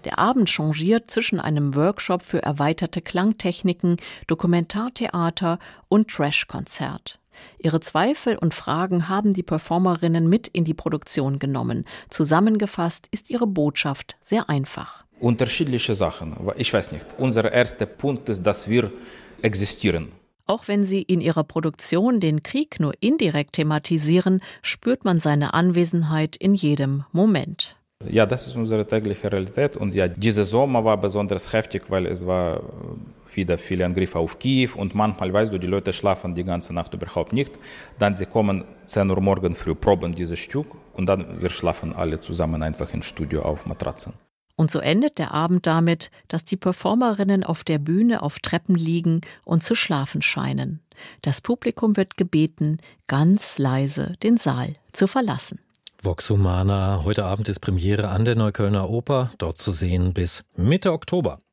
Der Abend changiert zwischen einem Workshop für erweiterte Klangtechniken, Dokumentartheater und Trash-Konzert. Ihre Zweifel und Fragen haben die Performerinnen mit in die Produktion genommen. Zusammengefasst ist ihre Botschaft sehr einfach. Unterschiedliche Sachen. Ich weiß nicht. Unser erster Punkt ist, dass wir existieren. Auch wenn sie in ihrer Produktion den Krieg nur indirekt thematisieren, spürt man seine Anwesenheit in jedem Moment. Ja, das ist unsere tägliche Realität. Und ja, dieser Sommer war besonders heftig, weil es war wieder viele Angriffe auf Kiew. Und manchmal, weißt du, die Leute schlafen die ganze Nacht überhaupt nicht. Dann sie kommen 10 Uhr morgen früh, proben dieses Stück. Und dann wir schlafen alle zusammen einfach im Studio auf Matratzen. Und so endet der Abend damit, dass die Performerinnen auf der Bühne auf Treppen liegen und zu schlafen scheinen. Das Publikum wird gebeten, ganz leise den Saal zu verlassen. Vox Humana, heute Abend ist Premiere an der Neuköllner Oper, dort zu sehen bis Mitte Oktober.